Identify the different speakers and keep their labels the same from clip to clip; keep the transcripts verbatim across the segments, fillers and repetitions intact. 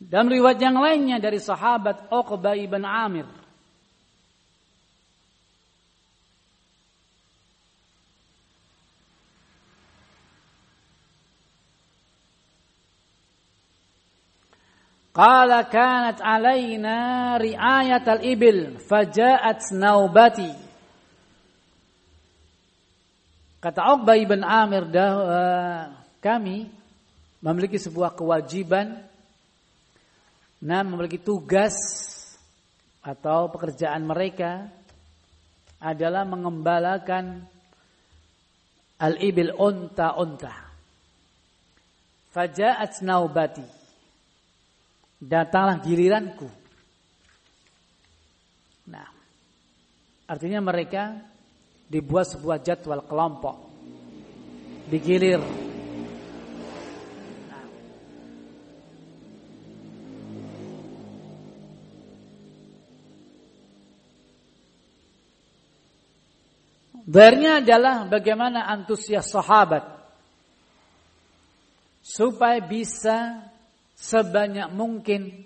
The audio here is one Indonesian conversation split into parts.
Speaker 1: Dan riwayat yang lainnya dari sahabat Uqbah ibn Amir, qala kanat alaina ri'ayat al-ibil faja'at naubati. Kata Uqbah ibn Amir, dah, uh, kami memiliki sebuah kewajiban, nah memiliki tugas atau pekerjaan mereka adalah mengembalakan al-ibil, unta-unta. Faja'at naubati, datanglah giliranku. Nah, artinya mereka dibuat sebuah jadwal kelompok, digilir. Nah, darinya adalah bagaimana antusias sahabat supaya bisa sebanyak mungkin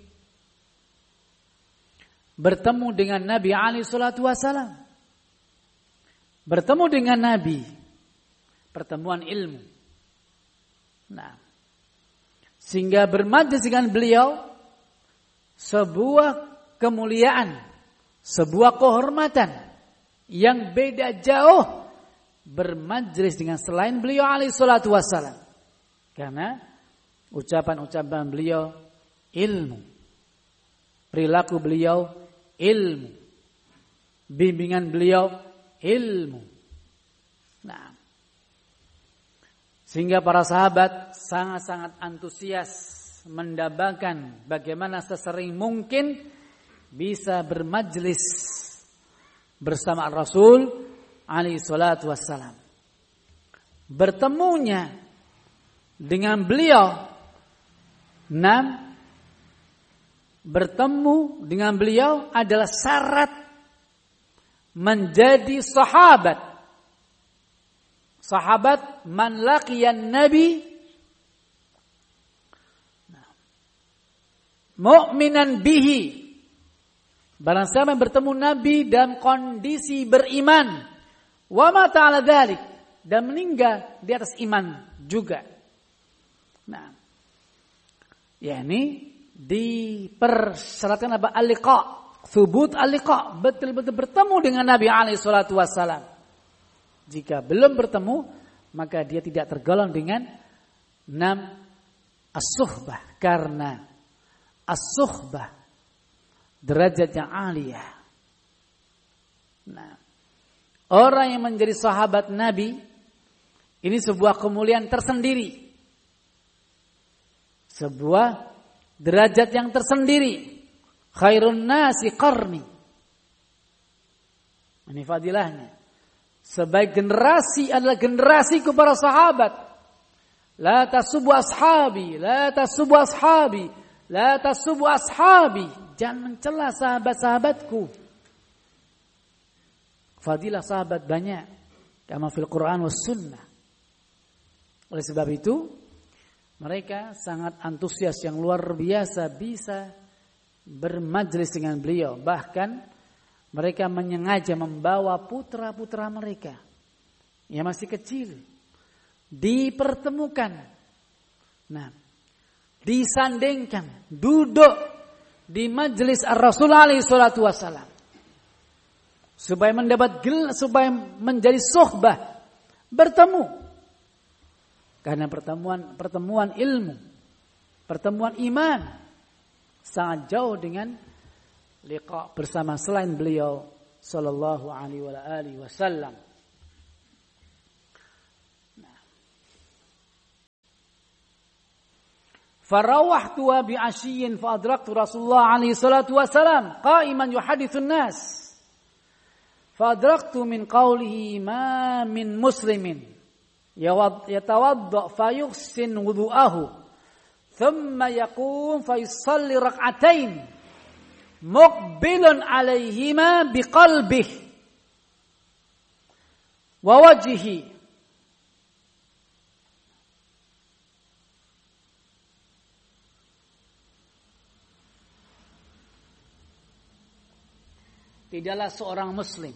Speaker 1: bertemu dengan Nabi alaihi salatu wasallam. Bertemu dengan Nabi, pertemuan ilmu. Nah, sehingga bermajlis dengan beliau sebuah kemuliaan, sebuah kehormatan yang beda jauh bermajlis dengan selain beliau alaihi salatu wasallam. Karena ucapan-ucapan beliau ilmu, perilaku beliau ilmu, bimbingan beliau ilmu. Nah, sehingga para sahabat sangat-sangat antusias mendambakan bagaimana sesering mungkin bisa bermajlis bersama Rasul alaihi salatu wassalam. Bertemunya dengan beliau, enam, bertemu dengan beliau adalah syarat menjadi sahabat. Sahabat man laqiyan nabi mu'minan bihi. Barang siapa yang bertemu Nabi dalam kondisi beriman, wa mata ala dzalik, dan meninggal di atas iman juga. Nah, yakni dipersyaratkan apa? Al-liqa, thubut al-liqa, betul-betul bertemu dengan Nabi alaihi salatu wassalam. Jika belum bertemu, maka dia tidak tergolong dengan enam as-suhbah, karena as-suhbah derajat yang aliyah. Nah, orang yang menjadi sahabat Nabi ini sebuah kemuliaan tersendiri, sebuah derajat yang tersendiri. Khairun nasi qarni, ini fadilahnya. Sebaik generasi adalah generasiku para sahabat. La tasubu ashabi, la tasubu ashabi, la tasubu ashabi. Jangan mencela sahabat-sahabatku. Fadilah sahabat banyak, kama fil Quran was sunnah. Oleh sebab itu, mereka sangat antusias yang luar biasa bisa bermajlis dengan beliau. Bahkan mereka menyengaja membawa putra-putra mereka yang masih kecil, dipertemukan. Nah, disandingkan, duduk di majlis Ar-Rasul alaihi salatu wassalam, supaya mendapat gel, supaya menjadi suhbah, bertemu. Karena pertemuan pertemuan ilmu, pertemuan iman sangat jauh dengan liqa bersama selain beliau sallallahu alaihi wasallam. Farawahtu bi ashiyin fa adraktu Rasulullah alaihi salatu wasallam qa'iman yuhaditsun nas. Fa adraktu min qawlihi ma min muslimin yatawadda fa yuhsin wudu'ahu thumma yaqum fa yusalli rak'atain muqbilun alaihima biqalbihi wa wajhihi. tidaklah seorang muslim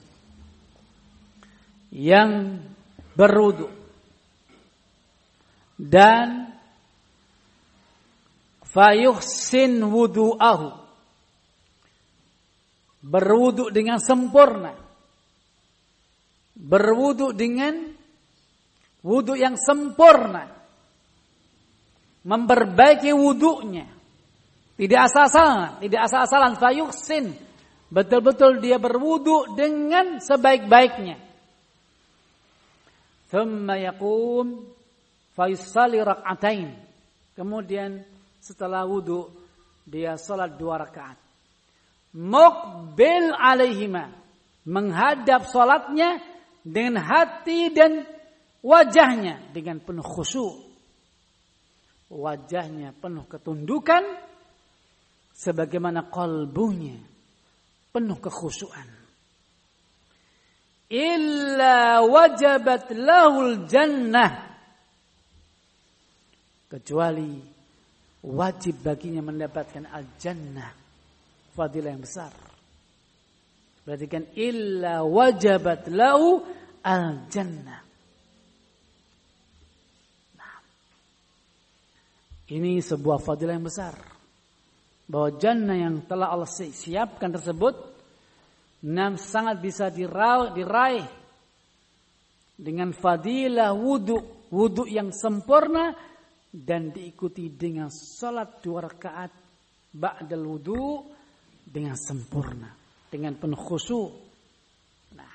Speaker 1: yang berwudu dan fayuhsin wudu'ahu, berwudu dengan sempurna, berwudu dengan wudu yang sempurna, memperbaiki wudunya, tidak asal-asalan, tidak asal-asalan, fayuhsin, betul-betul dia berwudu dengan sebaik-baiknya. Thumma yaqum fayusalli rak'atain, kemudian setelah wudu dia salat dua rakaat. Muqbil alaihima, menghadap salatnya dengan hati dan wajahnya dengan penuh khusyuk. Wajahnya penuh ketundukan sebagaimana qalbunya penuh kekhusyuan. Illa wajabat lahul jannah, kecuali wajib baginya mendapatkan al-jannah, fadilah yang besar. Berarti kan illa wajabat lahu al-jannah. Nah, ini sebuah fadilah yang besar, bahwa jannah yang telah Allah siapkan tersebut nam sangat bisa diraih, diraih dengan fadilah wudu, wudu yang sempurna dan diikuti dengan salat dua rakaat ba'dal wudu dengan sempurna, dengan penuh khusyuk. Nah,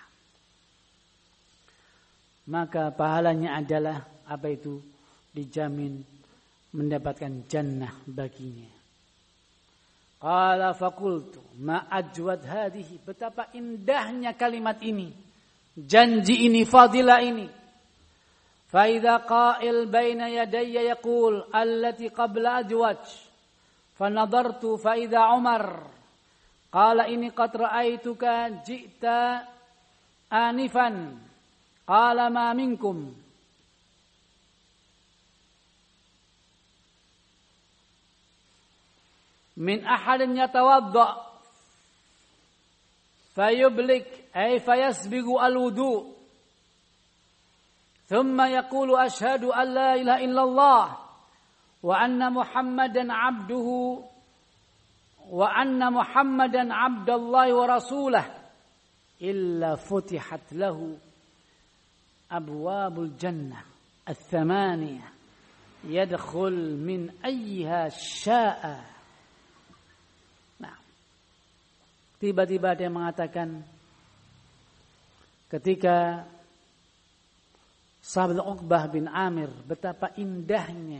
Speaker 1: maka pahalanya adalah apa itu? Dijamin mendapatkan jannah baginya. Qala faqultu ma ajwad hadhihi, betapa indahnya kalimat ini, janji ini, fadilah ini. فإذا قائل بين يدي يقول التي قبل أجوج فنظرت فإذا عمر قال إني قد رأيتك جئت آنفا قال ما منكم من أحد يتوضأ فيبلك أي فيسبق الوضوء ثم يقول أشهد أن لا إله إلا الله وأن محمدا عبده وأن محمدا عبد الله ورسوله إلا فتحت له أبواب الجنة الثمانية يدخل من أيها شاء. Nah, tiba-tiba dia mengatakan ketika sahabat Uqbah bin Amir, betapa indahnya,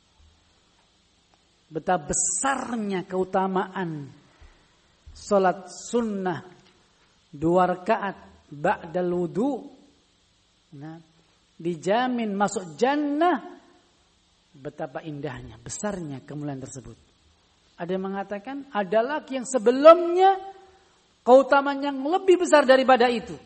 Speaker 1: betapa besarnya keutamaan salat sunnah dua rakaat ba'dal wudu. Nah, dijamin masuk jannah, betapa indahnya, besarnya kemuliaan tersebut. Ada yang mengatakan ada lagi yang sebelumnya keutamaan yang lebih besar daripada itu.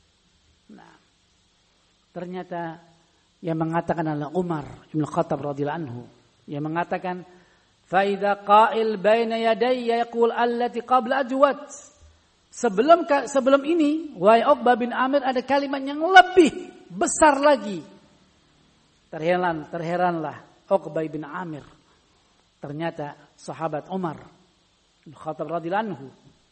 Speaker 1: Ternyata yang mengatakan adalah Umar bin Khattab radhiyallahu anhu, yang mengatakan fa idza qa'il baina yadayya yaqul allati qabla ajwat. Sebelum sebelum ini wahai Uqbah bin Amir ada kalimat yang lebih besar lagi. Terheran terheranlah Uqbah bin Amir. Ternyata sahabat Umar bin Khattab radhiyallahu anhu.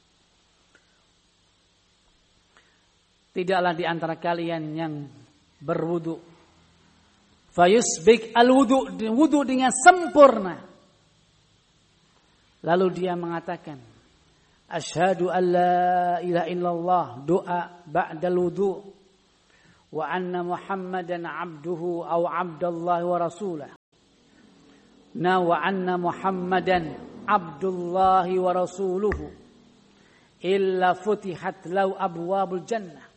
Speaker 1: Tidaklah di antara kalian yang berwudu fayusbik al-wudu, wudu dengan sempurna, lalu dia mengatakan asyhadu an la ilaha illallah, doa ba'dal wudu, wa anna muhammadan abduhu aw abdallahi wa rasulah, na wa anna muhammadan abdullahi wa rasuluhu illa futihat lahu abwabul jannah.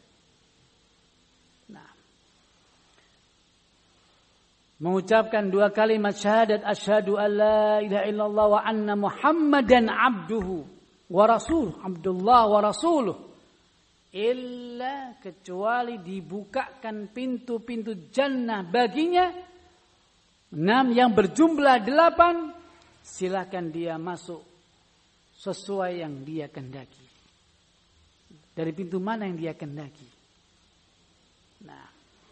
Speaker 1: Mengucapkan dua kalimat syahadat asyhadu an la ilaha illallah wa anna muhammadan abduhu wa rasuluh, abdullah wa rasuluh, illa kecuali dibukakan pintu-pintu jannah baginya enam yang berjumlah delapan, silakan dia masuk sesuai yang dia kehendaki. dari pintu mana yang dia kehendaki. Nah,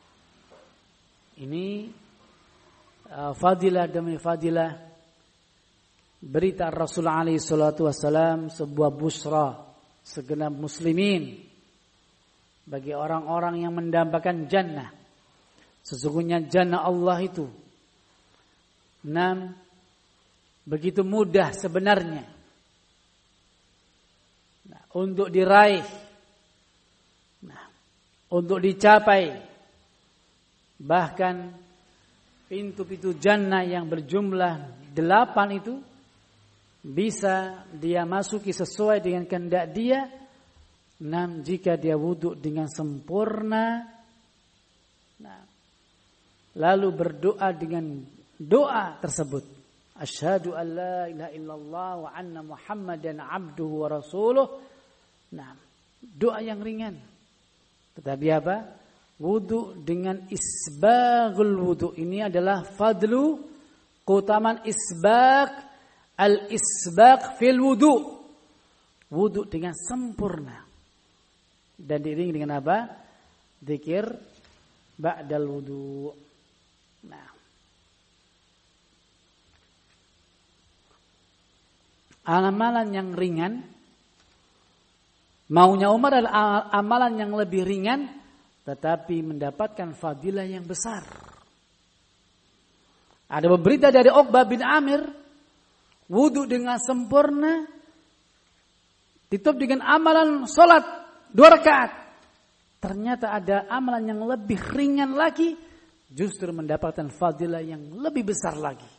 Speaker 1: ini uh, fadilah demi fadilah berita Rasulullah alaihi salatu wassalam, sebuah busra segenap muslimin bagi orang-orang yang mendambakan jannah. Sesungguhnya jannah Allah itu enam begitu mudah sebenarnya nah, untuk diraih, nah, untuk dicapai. Bahkan pintu-pintu jannah yang berjumlah delapan itu bisa dia masuki sesuai dengan kehendak dia. Enam, jika dia wudhu dengan sempurna, nah, lalu berdoa dengan doa tersebut, asyhadu an la ilaha illallah wa anna muhammadan abduhu wa rasuluh. Nah, doa yang ringan. Tetapi apa? Wudhu dengan isbaghul wudhu. Ini adalah fadlu, keutamaan isbagh, al-isbagh fil wudhu. Wudhu dengan sempurna. Dan diiringi dengan apa? Dzikir ba'dal wudhu. Nah, amalan yang ringan, maunya Umar adalah amalan yang lebih ringan, tetapi mendapatkan fadilah yang besar. Ada berita dari Uqbah bin Amir, wudhu dengan sempurna, ditutup dengan amalan sholat dua rakaat. Ternyata ada amalan yang lebih ringan lagi, justru mendapatkan fadilah yang lebih besar lagi.